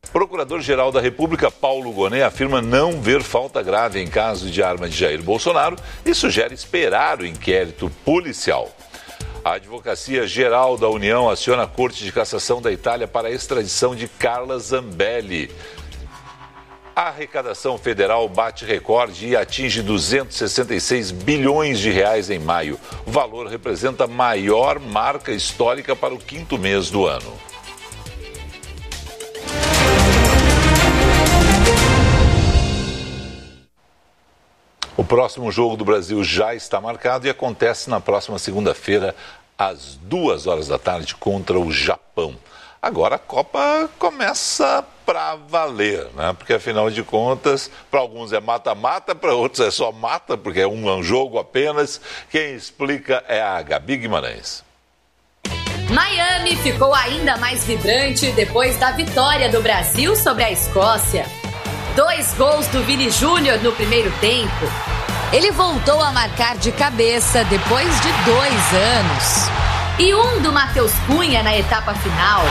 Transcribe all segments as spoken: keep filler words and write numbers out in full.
Procurador-Geral da República, Paulo Gonet, afirma não ver falta grave em caso de arma de Jair Bolsonaro e sugere esperar o inquérito policial. A Advocacia Geral da União aciona a Corte de Cassação da Itália para a extradição de Carla Zambelli. A arrecadação federal bate recorde e atinge duzentos e sessenta e seis bilhões de reais em maio. O valor representa a maior marca histórica para o quinto mês do ano. O próximo jogo do Brasil já está marcado e acontece na próxima segunda-feira, às duas horas da tarde, contra o Japão. Agora a Copa começa para valer, né? Porque afinal de contas, para alguns é mata-mata, para outros é só mata, porque é um jogo apenas. Quem explica é a Gabi Guimarães. Miami ficou ainda mais vibrante depois da vitória do Brasil sobre a Escócia. Dois gols do Vini Júnior no primeiro tempo. Ele voltou a marcar de cabeça depois de dois anos. E um do Matheus Cunha na etapa final.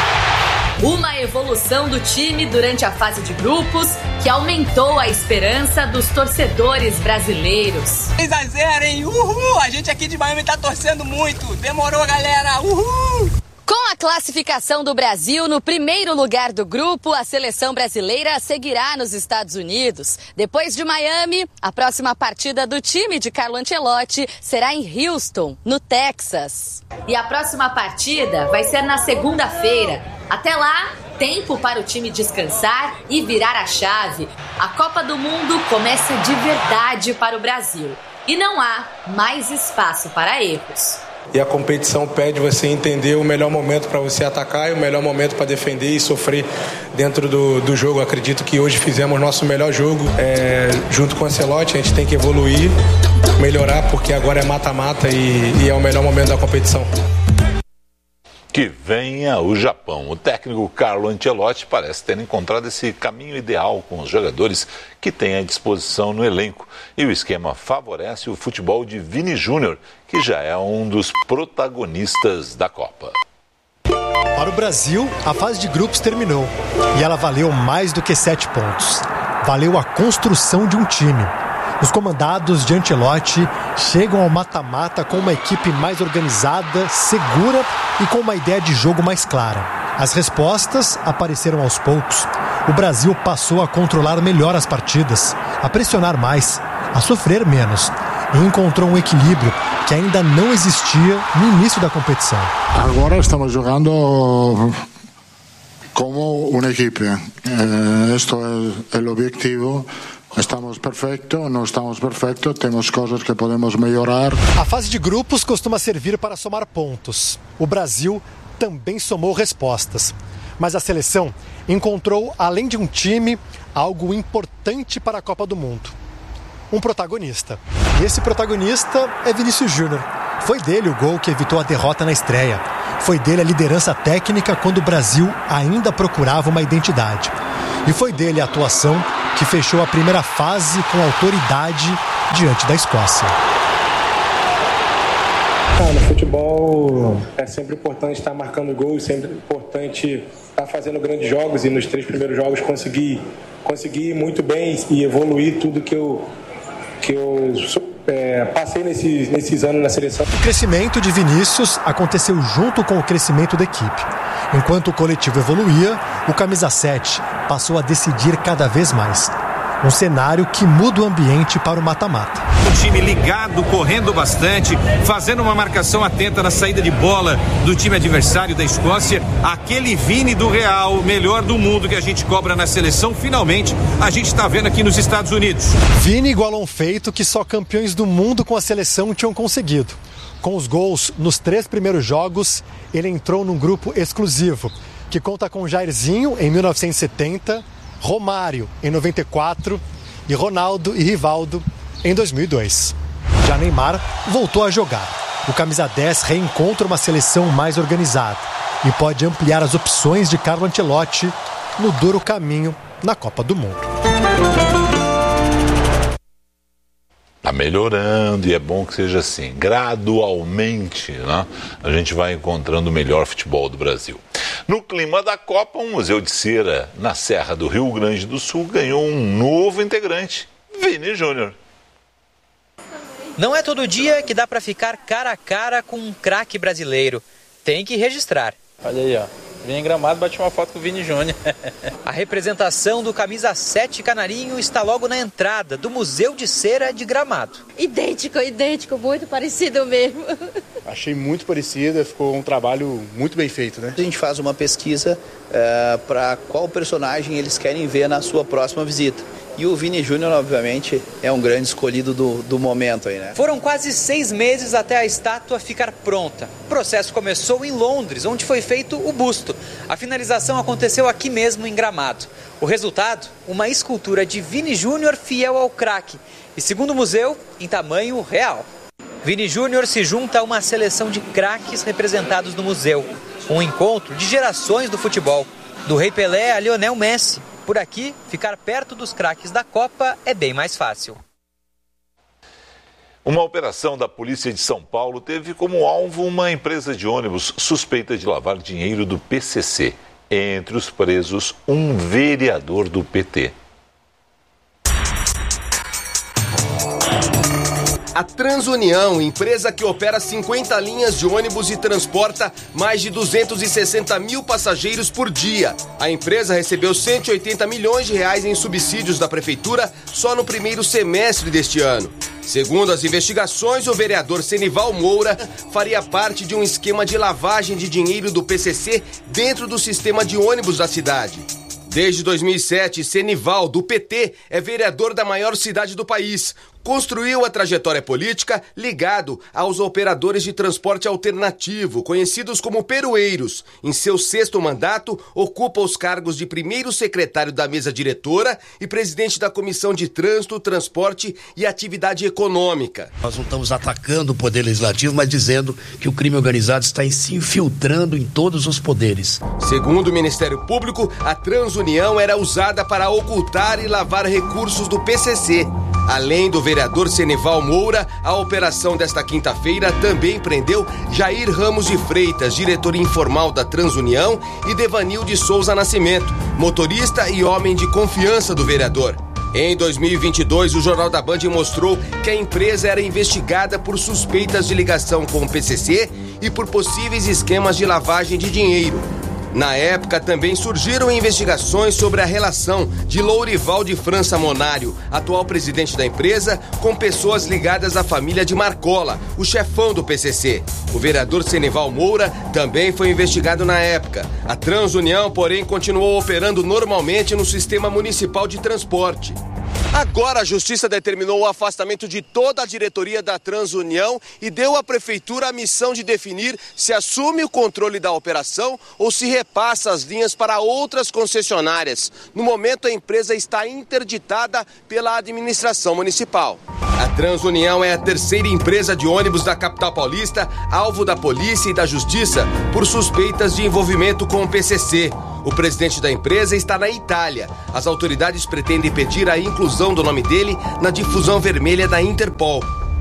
Uma evolução do time durante a fase de grupos que aumentou a esperança dos torcedores brasileiros. três a zero, hein? Uhul! A gente aqui de Miami tá torcendo muito. Demorou, galera. Uhul! Com a classificação do Brasil no primeiro lugar do grupo, a seleção brasileira seguirá nos Estados Unidos. Depois de Miami, a próxima partida do time de Carlo Ancelotti será em Houston, no Texas. E a próxima partida vai ser na segunda-feira. Até lá, tempo para o time descansar e virar a chave. A Copa do Mundo começa de verdade para o Brasil. E não há mais espaço para erros. E a competição pede você entender o melhor momento para você atacar e o melhor momento para defender e sofrer dentro do, do jogo. Acredito que hoje fizemos nosso melhor jogo. É, junto com o Ancelotti, a gente tem que evoluir, melhorar, porque agora é mata-mata e, e é o melhor momento da competição. Que venha o Japão. O técnico Carlo Ancelotti parece ter encontrado esse caminho ideal com os jogadores que tem à disposição no elenco. E o esquema favorece o futebol de Vini Júnior, que já é um dos protagonistas da Copa. Para o Brasil, a fase de grupos terminou e ela valeu mais do que sete pontos. Valeu a construção de um time. Os comandados de Ancelotti chegam ao mata-mata com uma equipe mais organizada, segura e com uma ideia de jogo mais clara. As respostas apareceram aos poucos. O Brasil passou a controlar melhor as partidas, a pressionar mais, a sofrer menos e encontrou um equilíbrio que ainda não existia no início da competição. Agora estamos jogando como uma equipe. Este é o objetivo. Estamos perfeito, não estamos perfeito, temos coisas que podemos melhorar. A fase de grupos costuma servir para somar pontos. O Brasil também somou respostas. Mas a seleção encontrou, além de um time, algo importante para a Copa do Mundo. Um protagonista. E esse protagonista é Vinícius Júnior. Foi dele o gol que evitou a derrota na estreia. Foi dele a liderança técnica quando o Brasil ainda procurava uma identidade. E foi dele a atuação que fechou a primeira fase com autoridade diante da Escócia. Ah, no futebol é sempre importante estar marcando gols, sempre importante estar fazendo grandes jogos e nos três primeiros jogos conseguir, conseguir ir muito bem e evoluir tudo que eu, que eu é, passei nesses, nesses anos na seleção. O crescimento de Vinícius aconteceu junto com o crescimento da equipe. Enquanto o coletivo evoluía, o camisa sete passou a decidir cada vez mais. Um cenário que muda o ambiente para o mata-mata. O time ligado, correndo bastante, fazendo uma marcação atenta na saída de bola do time adversário da Escócia. Aquele Vini do Real, melhor do mundo que a gente cobra na seleção, finalmente a gente está vendo aqui nos Estados Unidos. Vini igualou um feito que só campeões do mundo com a seleção tinham conseguido. Com os gols nos três primeiros jogos, ele entrou num grupo exclusivo, que conta com Jairzinho em mil novecentos e setenta, Romário em noventa e quatro e Ronaldo e Rivaldo em dois mil e dois. Já Neymar voltou a jogar. O camisa dez reencontra uma seleção mais organizada e pode ampliar as opções de Carlo Ancelotti no duro caminho na Copa do Mundo. Está melhorando e é bom que seja assim. Gradualmente, né, a gente vai encontrando o melhor futebol do Brasil. No clima da Copa, um museu de cera na Serra do Rio Grande do Sul ganhou um novo integrante, Vini Júnior. Não é todo dia que dá para ficar cara a cara com um craque brasileiro. Tem que registrar. Olha aí, ó. Vim em Gramado, bati uma foto com o Vini Júnior. A representação do camisa sete Canarinho está logo na entrada do Museu de Cera de Gramado. Idêntico, idêntico, muito parecido mesmo. Achei muito parecida, ficou um trabalho muito bem feito, né? A gente faz uma pesquisa é, para qual personagem eles querem ver na sua próxima visita. E o Vini Júnior, obviamente, é um grande escolhido do, do momento aí, né? Foram quase seis meses até a estátua ficar pronta. O processo começou em Londres, onde foi feito o busto. A finalização aconteceu aqui mesmo em Gramado. O resultado? Uma escultura de Vini Júnior fiel ao craque. E segundo o museu, em tamanho real. Vini Júnior se junta a uma seleção de craques representados no museu. Um encontro de gerações do futebol. Do Rei Pelé a Lionel Messi. Por aqui, ficar perto dos craques da Copa é bem mais fácil. Uma operação da Polícia de São Paulo teve como alvo uma empresa de ônibus suspeita de lavar dinheiro do P C C. Entre os presos, um vereador do P T. A Transunião, empresa que opera cinquenta linhas de ônibus e transporta mais de duzentos e sessenta mil passageiros por dia. A empresa recebeu cento e oitenta milhões de reais em subsídios da prefeitura só no primeiro semestre deste ano. Segundo as investigações, o vereador Senival Moura faria parte de um esquema de lavagem de dinheiro do P C C dentro do sistema de ônibus da cidade. Desde dois mil e sete, Senival, do P T, é vereador da maior cidade do país. Construiu a trajetória política ligado aos operadores de transporte alternativo, conhecidos como peroeiros. Em seu sexto mandato, ocupa os cargos de primeiro secretário da mesa diretora e presidente da Comissão de Trânsito, Transporte e Atividade Econômica. Nós não estamos atacando o poder legislativo, mas dizendo que o crime organizado está se infiltrando em todos os poderes. Segundo o Ministério Público, a Transunião era usada para ocultar e lavar recursos do P C C. Além do vereador Senival Moura, a operação desta quinta-feira também prendeu Jair Ramos de Freitas, diretor informal da Transunião, e Devanil de Souza Nascimento, motorista e homem de confiança do vereador. Em dois mil e vinte e dois, o Jornal da Band mostrou que a empresa era investigada por suspeitas de ligação com o P C C e por possíveis esquemas de lavagem de dinheiro. Na época, também surgiram investigações sobre a relação de Lourival de França Monário, atual presidente da empresa, com pessoas ligadas à família de Marcola, o chefão do P C C. O vereador Senival Moura também foi investigado na época. A Transunião, porém, continuou operando normalmente no sistema municipal de transporte. Agora a Justiça determinou o afastamento de toda a diretoria da Transunião e deu à Prefeitura a missão de definir se assume o controle da operação ou se repassa as linhas para outras concessionárias. No momento, a empresa está interditada pela administração municipal. A Transunião é a terceira empresa de ônibus da capital paulista, alvo da polícia e da justiça por suspeitas de envolvimento com o P C C. O presidente da empresa está na Itália. As autoridades pretendem pedir a inclusão do nome dele na difusão vermelha da Interpol.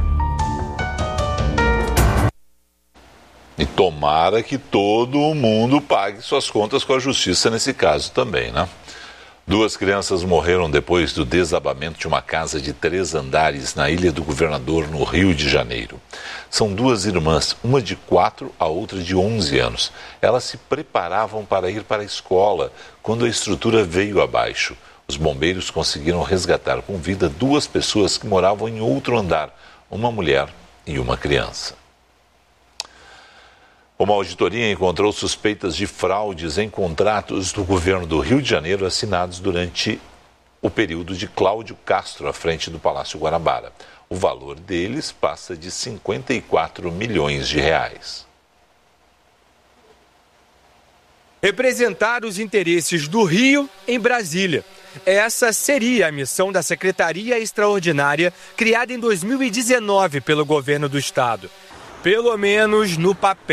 E tomara que todo mundo pague suas contas com a justiça nesse caso também, né? Duas crianças morreram depois do desabamento de uma casa de três andares na Ilha do Governador, no Rio de Janeiro. São duas irmãs, uma de quatro, a outra de onze anos. Elas se preparavam para ir para a escola quando a estrutura veio abaixo. Os bombeiros conseguiram resgatar com vida duas pessoas que moravam em outro andar, uma mulher e uma criança. Uma auditoria encontrou suspeitas de fraudes em contratos do governo do Rio de Janeiro assinados durante o período de Cláudio Castro à frente do Palácio Guanabara. O valor deles passa de cinquenta e quatro milhões de reais. Representar os interesses do Rio em Brasília. Essa seria a missão da Secretaria Extraordinária, criada em dois mil e dezenove pelo governo do estado. Pelo menos no papel.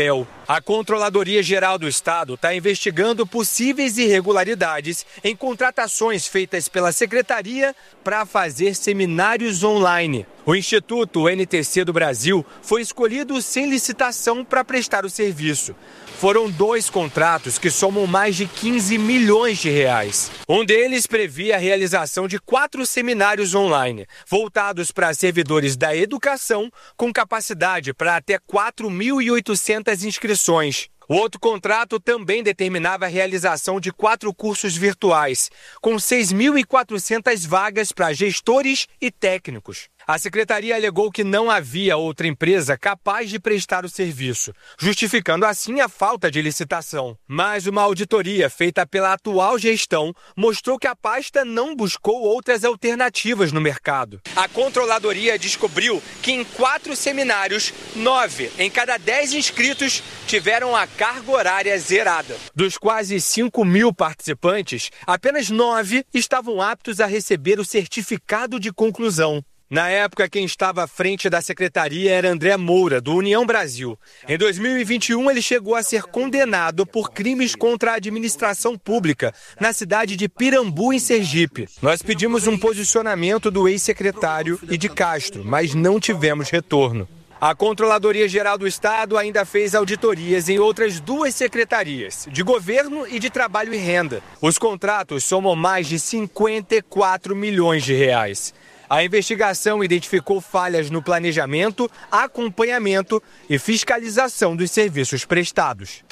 A Controladoria Geral do Estado está investigando possíveis irregularidades em contratações feitas pela Secretaria para fazer seminários online. O Instituto N T C do Brasil foi escolhido sem licitação para prestar o serviço. Foram dois contratos que somam mais de quinze milhões de reais. Um deles previa a realização de quatro seminários online, voltados para servidores da educação, com capacidade para até quatro mil e oitocentas inscrições. O outro contrato também determinava a realização de quatro cursos virtuais, com seis mil e quatrocentas vagas para gestores e técnicos. A secretaria alegou que não havia outra empresa capaz de prestar o serviço, justificando assim a falta de licitação. Mas uma auditoria feita pela atual gestão mostrou que a pasta não buscou outras alternativas no mercado. A controladoria descobriu que em quatro seminários, nove em cada dez inscritos tiveram a carga horária zerada. Dos quase cinco mil participantes, apenas nove estavam aptos a receber o certificado de conclusão. Na época, quem estava à frente da secretaria era André Moura, do União Brasil. Em dois mil e vinte e um, ele chegou a ser condenado por crimes contra a administração pública na cidade de Pirambu, em Sergipe. Nós pedimos um posicionamento do ex-secretário e de Castro, mas não tivemos retorno. A Controladoria Geral do Estado ainda fez auditorias em outras duas secretarias, de Governo e de Trabalho e Renda. Os contratos somam mais de cinquenta e quatro milhões de reais. A investigação identificou falhas no planejamento, acompanhamento e fiscalização dos serviços prestados.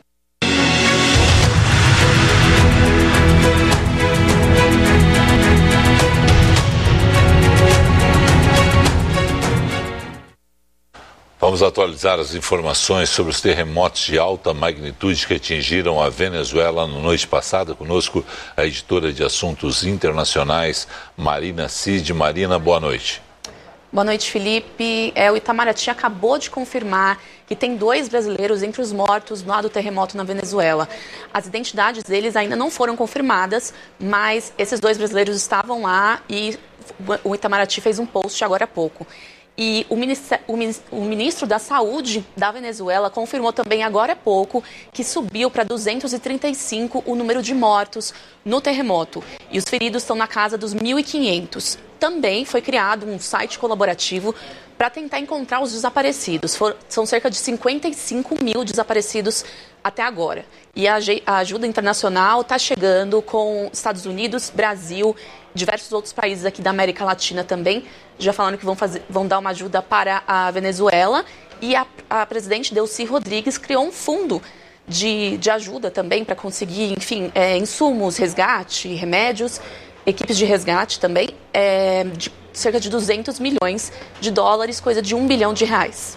Vamos atualizar as informações sobre os terremotos de alta magnitude que atingiram a Venezuela na noite passada. Conosco a editora de assuntos internacionais, Marina Cid. Marina, boa noite. Boa noite, Felipe. É, o Itamaraty acabou de confirmar que tem dois brasileiros entre os mortos lá do terremoto na Venezuela. As identidades deles ainda não foram confirmadas, mas esses dois brasileiros estavam lá e o Itamaraty fez um post agora há pouco. E o ministro, o ministro da Saúde da Venezuela confirmou também agora há pouco que subiu para duzentos e trinta e cinco o número de mortos no terremoto. E os feridos estão na casa dos mil e quinhentos. Também foi criado um site colaborativo para tentar encontrar os desaparecidos. For, são cerca de cinquenta e cinco mil desaparecidos até agora. E a, a ajuda internacional está chegando com Estados Unidos, Brasil, diversos outros países aqui da América Latina também, já falando que vão, fazer, vão dar uma ajuda para a Venezuela. E a, a presidente Delcy Rodrigues criou um fundo de, de ajuda também para conseguir, enfim, é, insumos, resgate, remédios, equipes de resgate também, é, de cerca de duzentos milhões de dólares, coisa de um bilhão de reais.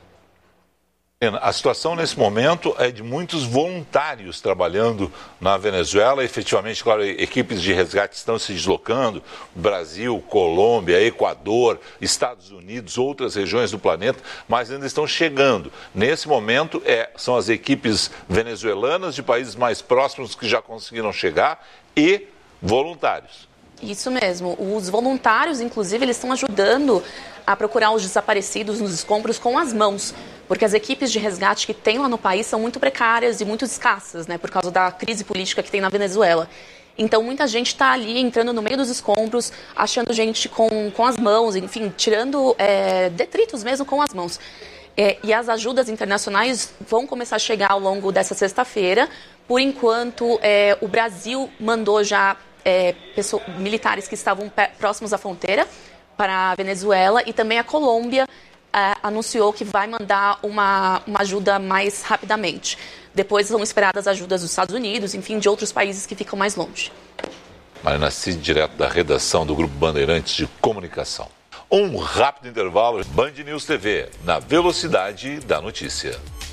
A situação nesse momento é de muitos voluntários trabalhando na Venezuela. Efetivamente, claro, equipes de resgate estão se deslocando. Brasil, Colômbia, Equador, Estados Unidos, outras regiões do planeta, mas ainda estão chegando. Nesse momento, é, são as equipes venezuelanas de países mais próximos que já conseguiram chegar e voluntários. Isso mesmo. Os voluntários, inclusive, eles estão ajudando a procurar os desaparecidos nos escombros com as mãos, porque as equipes de resgate que tem lá no país são muito precárias e muito escassas, né, por causa da crise política que tem na Venezuela. Então, muita gente está ali entrando no meio dos escombros, achando gente com, com as mãos, enfim, tirando é, detritos mesmo com as mãos. É, e as ajudas internacionais vão começar a chegar ao longo dessa sexta-feira. Por enquanto, é, o Brasil mandou já é, pessoas, militares que estavam pé, próximos à fronteira para a Venezuela, e também a Colômbia é, anunciou que vai mandar uma, uma ajuda mais rapidamente. Depois são esperadas ajudas dos Estados Unidos, enfim, de outros países que ficam mais longe. Marina Cid, direto da redação do Grupo Bandeirantes de Comunicação. Um rápido intervalo. Band News T V, na velocidade da notícia.